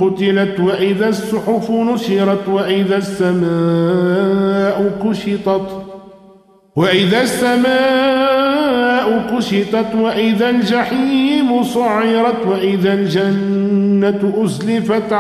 قتلت وإذا الصحف نشرت وإذا السماء كشطت وإذا الجحيم صعرت وإذا الجنة أزلفت